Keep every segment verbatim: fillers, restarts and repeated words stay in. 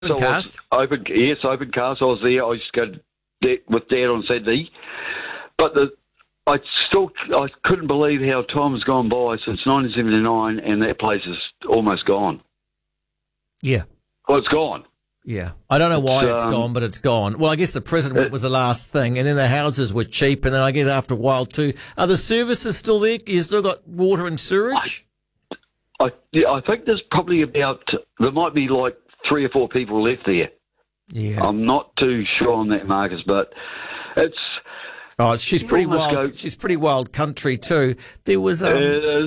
So Opencast? Open, yes, Opencast. I was there. I used to go there with Dad on Saturday. But the, I still I couldn't believe how time has gone by since nineteen seventy-nine, and that place is almost gone. Yeah. Well, it's gone. Yeah. I don't know why It's, it's um, gone, but it's gone. Well, I guess the president it- was the last thing, and then the houses were cheap, and then I guess after a while too. Are the services still there? You still got water and sewerage? I, yeah, I think there's probably about, there might be like three or four people left there. Yeah. I'm not too sure on that, Marcus, but it's... Oh, she's pretty almost wild. go- She's pretty wild country too. There was um, It is.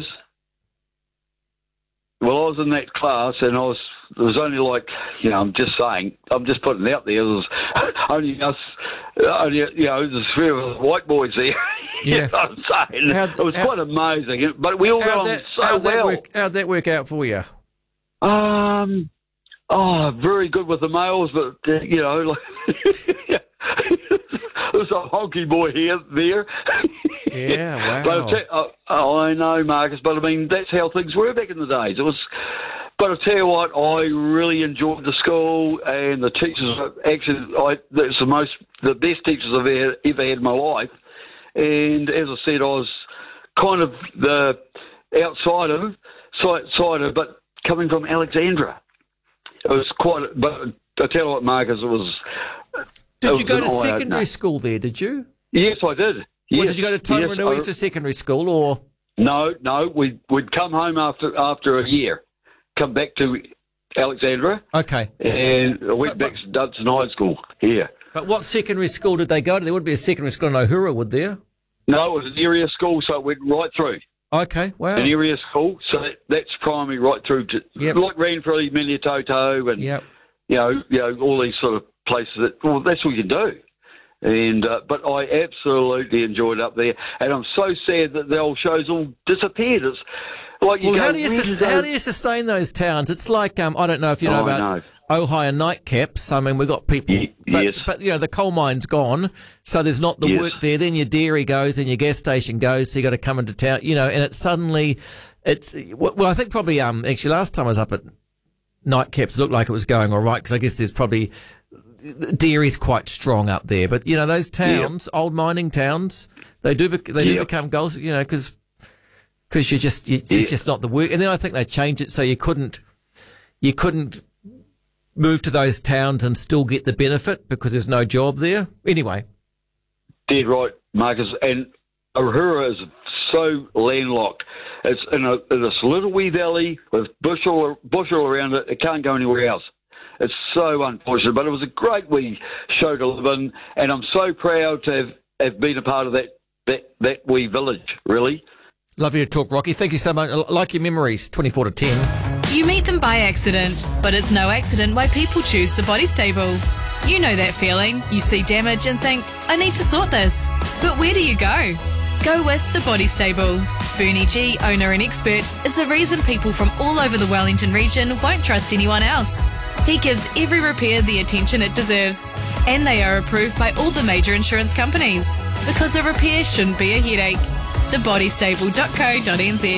Well, I was in that class, and I was. It was only like, you know, I'm just saying. I'm just putting it out there. It was only us. Only, you know, there's three of us white boys there. Yeah. You know what I'm saying? How'd- it was how- quite amazing. But we all got how'd on that, so how'd that well. work? How'd that work out for you? Um. Oh, very good with the males, but uh, you know, like there's a honky boy here, there. Yeah, But wow. I, tell, oh, I know, Marcus, but I mean, that's how things were back in the days. It was, but I tell you what, I really enjoyed the school, and the teachers. Actually, I that's the most, the best teachers I've ever, ever had in my life. And as I said, I was kind of the outsider, side, sider, but coming from Alexandra. It was quite, but I tell you what, Marcus, it was. Did it you was go an to eye-opener. secondary school there? Did you? Yes, I did. Yes. Or did you go to Taumarunui yes, I- for secondary school, or? No, no, we'd, we'd come home after after a year, come back to Alexandra, Okay. and I went So- back to Dudson High School here. But what secondary school did they go to? There wouldn't be a secondary school in Ohura, would there? No, it was an area school, so it went right through. Okay, wow. An area school, so that, that's primary right through to, Yep. like Ranfurly, Minnetonto, and, Yep. you know, you know, all these sort of places that, well, that's what you do. And uh, but I absolutely enjoyed it up there, and I'm so sad that the old shows all disappeared. It's like you Well, go, how do you where sus- did how those- do you sustain those towns? It's like um, I don't know if you know Oh, I about know. Ohio nightcaps. I mean, we've got people, Ye- but, yes. but you know the coal mine's gone, so there's not the Yes. work there. Then your dairy goes, and your gas station goes, so you got to come into town, you know. And it's suddenly, it's well, I think probably um actually last time I was up at nightcaps, it looked like it was going all right because I guess there's probably dairy's quite strong up there. But you know those towns, old mining towns, they do bec- they do Yep. become goals, you know, because. Because you just, you, Yeah. it's just not the work. And then I think they changed it so you couldn't, you couldn't move to those towns and still get the benefit because there's no job there. Anyway. Dead right, Marcus. And Ohura is so landlocked. It's in, a, in this little wee valley with bush all, bush all around it. It can't go anywhere else. It's so unfortunate, but it was a great wee show to live in, and I'm so proud to have, have been a part of that, that, that wee village, really. Love you to talk, Rocky. Thank you so much. I like your memories, twenty-four to ten. You meet them by accident, but it's no accident why people choose the Body Stable. You know that feeling. You see damage and think, I need to sort this. But where do you go? Go with the Body Stable. Bernie G, owner and expert, is the reason people from all over the Wellington region won't trust anyone else. He gives every repair the attention it deserves. And they are approved by all the major insurance companies. Because a repair shouldn't be a headache. the body stable dot co dot n z.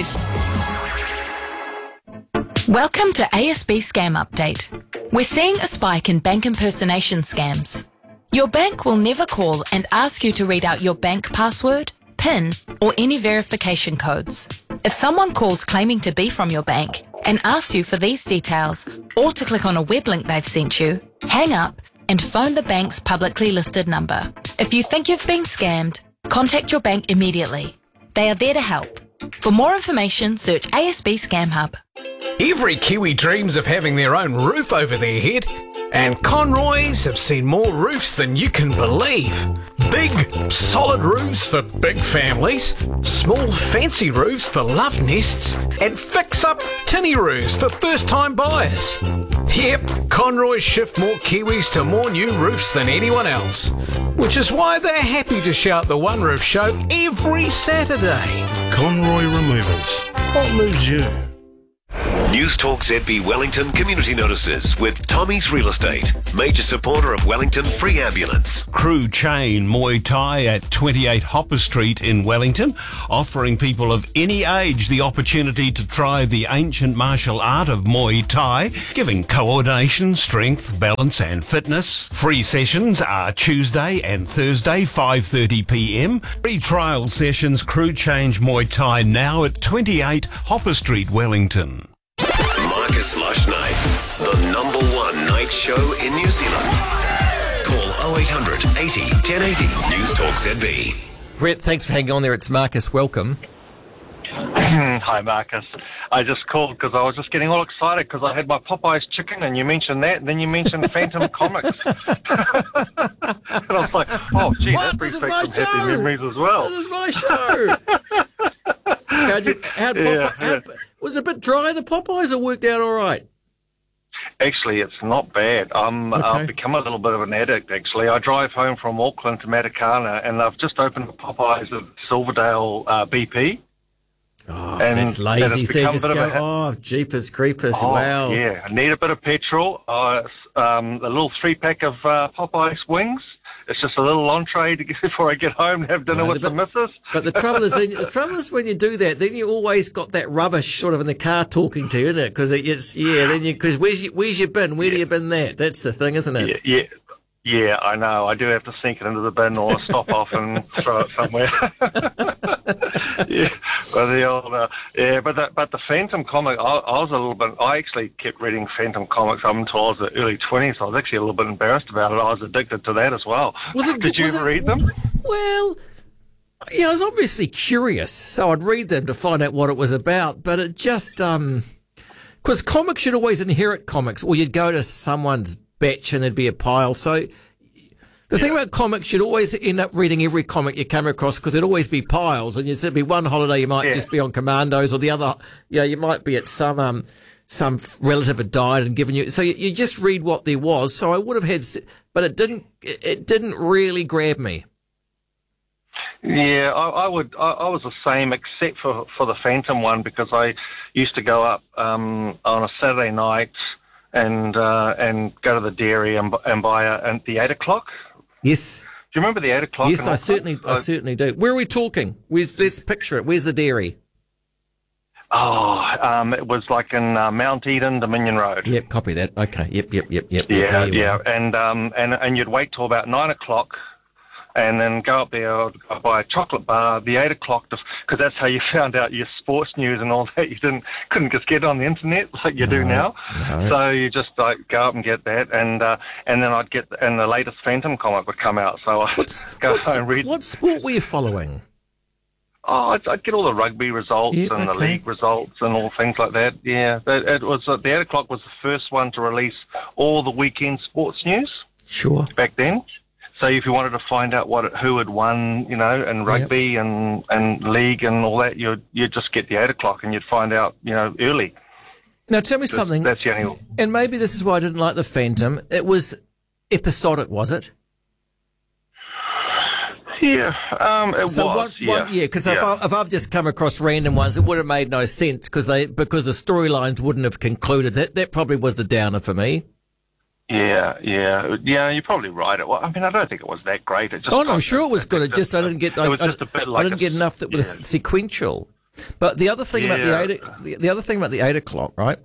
Welcome to A S B Scam Update. We're seeing a spike in bank impersonation scams. Your bank will never call and ask you to read out your bank password, PIN, or any verification codes. If someone calls claiming to be from your bank and asks you for these details or to click on a web link they've sent you, hang up and phone the bank's publicly listed number. If you think you've been scammed, contact your bank immediately. They are there to help. For more information, search A S B Scam Hub. Every Kiwi dreams of having their own roof over their head, and Conroys have seen more roofs than you can believe. Big, solid roofs for big families, small, fancy roofs for love nests, and fix-up tinny roofs for first-time buyers. Yep, Conroys shift more Kiwis to more new roofs than anyone else, which is why they're happy to shout the One Roof Show every Saturday. Conroy Removals. What moves you? News Talk Z B Wellington Community Notices with Tommy's Real Estate, major supporter of Wellington Free Ambulance. Crew Chain Muay Thai at twenty-eight Hopper Street in Wellington, offering people of any age the opportunity to try the ancient martial art of Muay Thai, giving coordination, strength, balance and fitness. Free sessions are Tuesday and Thursday, five thirty p m. Free trial sessions Crew Change Muay Thai now at twenty-eight Hopper Street, Wellington. Marcus Lush Nights, the number one night show in New Zealand. Call oh eight hundred eighty ten eighty. News Talk Z B. Brett, thanks for hanging on there. It's Marcus. Welcome. Hi, Marcus. I just called because I was just getting all excited because I had my Popeyes chicken and you mentioned that, and then you mentioned Phantom Comics. And I was like, oh, gee, What? that This brings is back my some happy show. memories as well. This is my show. How'd you, how'd Yeah, Popeye, how'd, was it a bit dry, the Popeyes, or worked out all right? Actually, it's not bad. Um, Okay. I've become a little bit of an addict, actually. I drive home from Auckland to Matakana, and I've just opened the Popeyes at Silverdale uh, B P. Oh, And that's that lazy. has So you become a just bit go, of a- oh, jeepers creepers, Oh, wow. yeah. I need a bit of petrol. Uh, s- um, a little three-pack of uh, Popeyes wings. It's just a little entree to get, before I get home and have dinner Right, with but- the missus. But the trouble is, then, the trouble is when you do that, then you always got that rubbish sort of in the car talking to you, isn't it? Because it's yeah, then you because where's you, where's your bin? Where do you bin that? That's the thing, isn't it? Yeah, yeah, yeah, I know. I do have to sink it into the bin or stop off and throw it somewhere. yeah, but the old, uh, yeah, but the, but the Phantom comic, I, I was a little bit. I actually kept reading Phantom comics up until I was in the early twenties. I was actually a little bit embarrassed about it. I was addicted to that as well. Was it? Did you was ever it- read them? Well, yeah, I was obviously curious, so I'd read them to find out what it was about. But it just um, because comics should always inherit comics, or you'd go to someone's batch and there'd be a pile. So the thing about comics, you'd always end up reading every comic you come across because there'd always be piles, and you'd be one holiday you might Yeah. just be on Commandos, or the other, you know, you might be at some um some relative had died and given you. So you, you just read what there was. So I would have had, s- but it didn't. It it didn't really grab me. Yeah, I, I would. I, I was the same, except for for the Phantom one, because I used to go up um, on a Saturday night and uh, and go to the dairy and, bu- and buy a, at the eight o'clock. Yes. Do you remember the eight o'clock? Yes, in I Auckland? certainly, I Uh, certainly do. Where are we talking? Where's, let's picture it. Where's the dairy? Oh, um, it was like in uh, Mount Eden, Dominion Road. Yep, copy that. Okay. Yep, yep, yep, yep. Yeah, There you yeah, are. and um, and and you'd wait till about nine o'clock, and then go up there, I'd go buy a chocolate bar. The eight o'clock, because that's how you found out your sports news and all that. You didn't couldn't just get it on the internet like you do now. no. So you just like go up and get that, and uh, and then I'd get and the latest Phantom comic would come out. So I'd What's, go what's, home and read. what sport were you following? Oh, I'd, I'd get all the rugby results Yeah, and the okay. league results and all things like that. Yeah, it, it was uh, the eight o'clock was the first one to release all the weekend sports news Sure. back then. So if you wanted to find out what it, who had won, you know, and rugby and, and league and all that, you'd you'd just get the eight o'clock and you'd find out, you know, early. Now tell me something, That's the only. and maybe this is why I didn't like the Phantom. It was episodic, was it? Yeah, um, it So was. one, yeah, one, yeah, because if, yeah. I, if I've just come across random ones, it would have made no sense because they because the storylines wouldn't have concluded. That that probably was the downer for me. yeah, yeah, yeah. You're probably right. It, well, I mean, I don't think it was that great. It just Oh no, I'm sure it was good. It just I didn't get. I, It was I- just a bit I like didn't a- get enough that was yeah. sequential. But the other thing about the Yeah. eight, the, the other thing about the eight o'clock, right,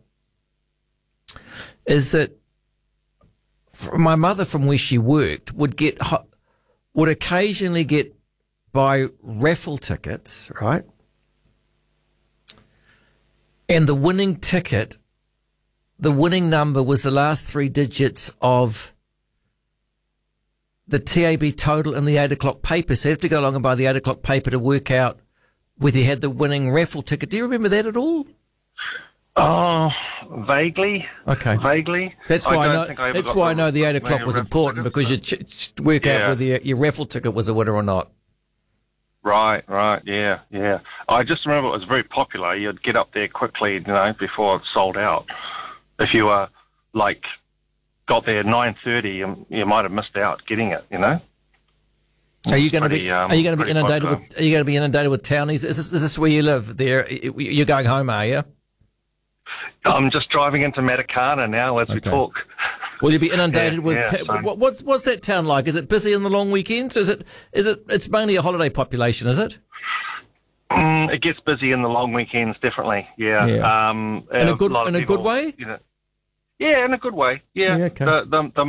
is that f- my mother, from where she worked, would get ho- would occasionally get buy raffle tickets, right, and the winning ticket, the winning number was the last three digits of the T A B total in the eight o'clock paper. So you have to go along and buy the eight o'clock paper to work out whether you had the winning raffle ticket. Do you remember that at all? Oh, vaguely. Okay. Vaguely. That's why I, don't know. think I ever That's got why I the- know the eight the o'clock was raffle important tickets, because you so- ch- ch- work out Yeah. whether your, your raffle ticket was a winner or not. Right, right, yeah, yeah. I just remember it was very popular. You'd get up there quickly, you know, before it sold out. If you were, like, got there at nine thirty, you, you might have missed out getting it, you know? Are you going to Pretty, be? um, Are you going to be pretty inundated popular. with? Are you going to be inundated with townies? Is this, is this where you live? There, you're going home, are you? I'm just driving into Matakana now as we Okay. talk. Will you be inundated Yeah, with? yeah, ta- so- what, what's what's that town like? Is it busy in the long weekends? Is it is it? It's mainly a holiday population, is it? Mm, it gets busy in the long weekends, definitely. Yeah. Yeah. Um, In a good lot of in a good people, way. You know, yeah, in a good way. Yeah. Yeah, okay. The, the, the